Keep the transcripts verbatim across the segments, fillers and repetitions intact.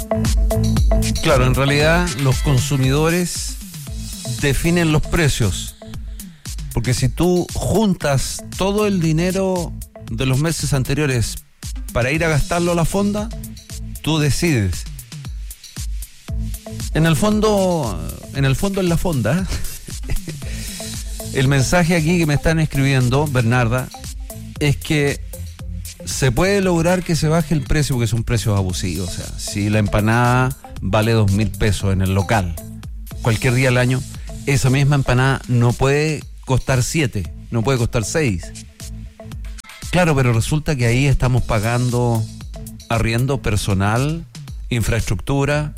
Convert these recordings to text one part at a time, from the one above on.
Claro, en realidad los consumidores definen los precios, porque si tú juntas todo el dinero de los meses anteriores para ir a gastarlo a la fonda, tú decides. En el fondo, en el fondo en la fonda, el mensaje aquí que me están escribiendo, Bernarda, es que se puede lograr que se baje el precio porque son precios abusivos. O sea, si la empanada vale dos mil pesos en el local, cualquier día del año, esa misma empanada no puede costar siete, no puede costar seis. Claro, pero resulta que ahí estamos pagando arriendo personal, infraestructura,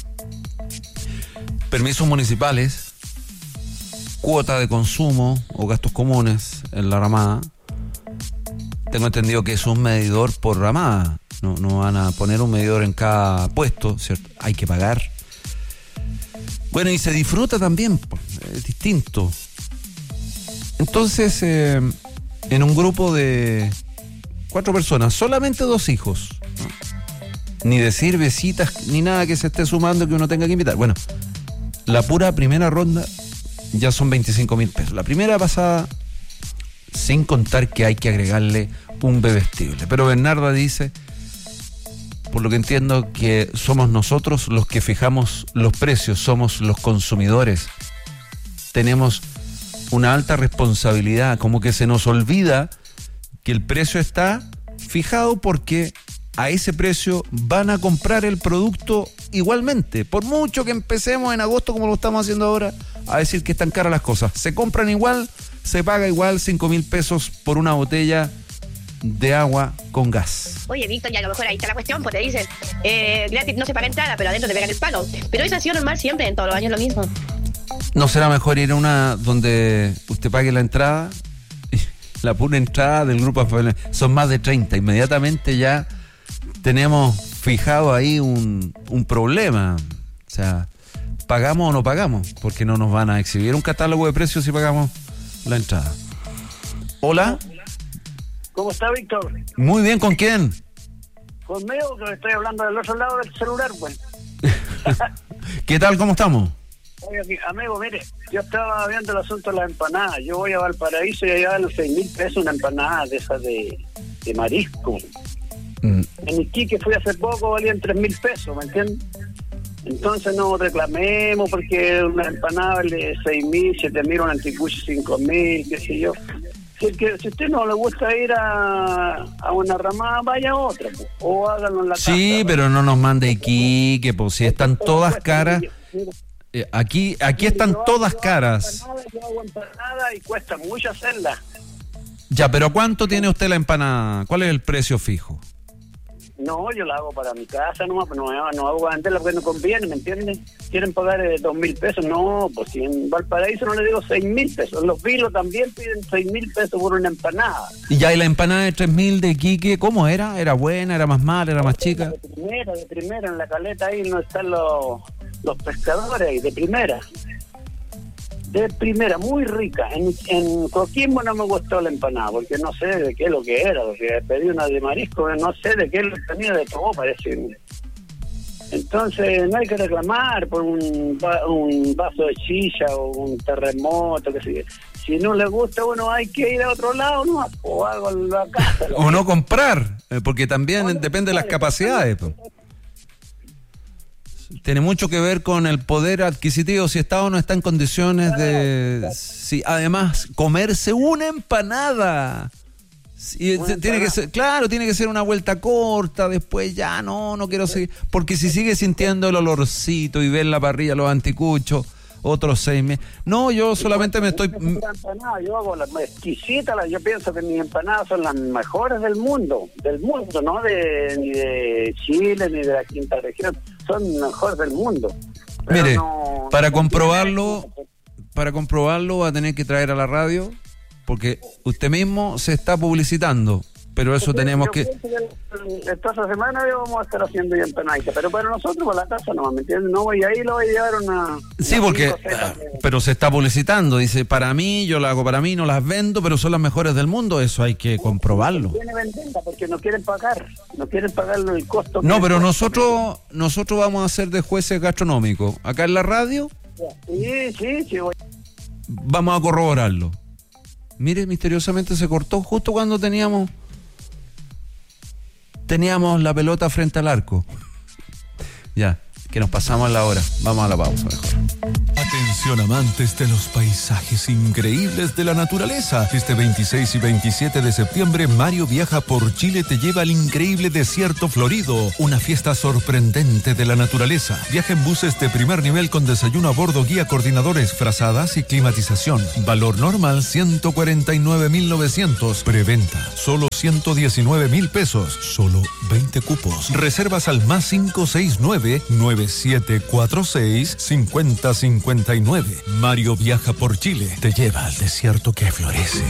permisos municipales, cuota de consumo o gastos comunes en la ramada. Tengo entendido que es un medidor por ramada. No, no van a poner un medidor en cada puesto, ¿cierto? Hay que pagar. Bueno, y se disfruta también, es distinto. Entonces, eh, en un grupo de cuatro personas, solamente dos hijos, ¿no? Ni decir visitas, ni nada que se esté sumando que uno tenga que invitar. Bueno, la pura primera ronda ya son veinticinco mil pesos. La primera pasada, sin contar que hay que agregarle un bebestible. Pero Bernarda dice, por lo que entiendo, que somos nosotros los que fijamos los precios, somos los consumidores. Tenemos una alta responsabilidad, como que se nos olvida que el precio está fijado porque a ese precio van a comprar el producto igualmente. Por mucho que empecemos en agosto, como lo estamos haciendo ahora, a decir que están caras las cosas. Se compran igual, se paga igual cinco mil pesos por una botella de agua con gas. Oye, Víctor, ya a lo mejor ahí está la cuestión, pues te dicen, eh, gratis no se paga entrada, pero adentro te pegan el palo. Pero eso ha sido normal siempre, en todos los años lo mismo. ¿No será mejor ir a una donde usted pague la entrada? La pura entrada del grupo son más de treinta. Inmediatamente ya tenemos fijado ahí un, un problema. O sea, ¿pagamos o no pagamos? Porque no nos van a exhibir un catálogo de precios si pagamos la entrada. Hola. ¿Cómo está, Víctor? Muy bien, ¿con quién? Conmigo, que estoy hablando del otro lado del celular, pues. ¿Qué tal? ¿Cómo estamos? Oye, amigo, mire, yo estaba viendo el asunto de las empanadas. Yo voy a Valparaíso y allá a los seis mil pesos una empanada de esas de, de marisco. Mm. En Iquique fui hace poco, valían tres mil pesos, ¿me entiendes? Entonces no reclamemos porque una empanada vale seis mil, siete mil, un anticucho cinco mil, qué sé yo. Si, que, si a usted no le gusta ir a, a una ramada, vaya a otra, pues, o háganlo en la casa. Sí, pero no nos mande Iquique, pues si están todas caras. Eh, aquí aquí están todas caras. Yo hago empanada y cuesta mucho hacerla. Ya, pero ¿cuánto tiene usted la empanada? ¿Cuál es el precio fijo? No, yo la hago para mi casa, no, no, no hago para venderla porque no conviene, ¿me entiendes? Quieren pagar eh, dos mil pesos, no, pues si en Valparaíso no le digo seis mil pesos, los vilos también piden seis mil pesos por una empanada. Y ya, y la empanada de tres mil de Iquique, ¿cómo era? ¿Era buena, era más mala, era más chica? De primera, de primera, en la caleta ahí no están los, los pescadores ahí, de primera. De primera, muy rica. En, en Coquimbo no me gustó la empanada, porque no sé de qué es lo que era, porque pedí una de marisco, no sé de qué es lo que tenía de todo, parece. Entonces no hay que reclamar por un, un vaso de chicha o un terremoto, que sé. Si no le gusta, bueno, hay que ir a otro lado, ¿no? O algo en la casa. O no comprar, porque también no depende de las capacidades, pues. Tiene mucho que ver con el poder adquisitivo, si está o no está en condiciones de... Si, además, comerse una empanada. Si, una tiene empanada. Que ser, claro, tiene que ser una vuelta corta, después ya no, no quiero seguir. Porque si sigue sintiendo el olorcito y ver la parrilla, los anticuchos, otros seis meses. No, yo solamente me estoy... Yo hago las exquisitas, yo pienso que mis empanadas son las mejores del mundo, del mundo, no de ni de Chile, ni de la quinta región. Son mejores del mundo. Pero mire, no, para no comprobarlo, para comprobarlo va a tener que traer a la radio, porque usted mismo se está publicitando. pero eso Porque tenemos yo que... pienso que esta semana vamos a estar haciendo ya empanaditas, pero para nosotros, para la casa no, ¿me entiendes? No voy ahí, lo voy a llevar una... Sí, una porque, coseta que- pero se está publicitando, dice, para mí, yo la hago para mí, no las vendo, pero son las mejores del mundo, eso hay que comprobarlo. Tiene vendienda porque no quieren pagar, no quieren pagar el costo. que No, les pero cuesta. nosotros nosotros vamos a ser de jueces gastronómicos. Acá en la radio Sí, sí, sí, voy. vamos a corroborarlo. Mire, misteriosamente se cortó justo cuando teníamos teníamos la pelota frente al arco. Ya, que nos pasamos la hora. Vamos a la pausa mejor. Atención amantes de los paisajes increíbles de la naturaleza. Este veintiséis y veintisiete de septiembre, Mario Viaja por Chile te lleva al increíble desierto florido. Una fiesta sorprendente de la naturaleza. Viaja en buses de primer nivel con desayuno a bordo, guía, coordinadores, frazadas y climatización. Valor normal ciento cuarenta y nueve mil novecientos. Preventa solo ciento diecinueve mil pesos. Solo veinte cupos. Reservas al más cinco seis nueve, nueve siete cuatro seis, cinco cero cinco nueve. Mario Viaja por Chile te lleva al desierto que florece.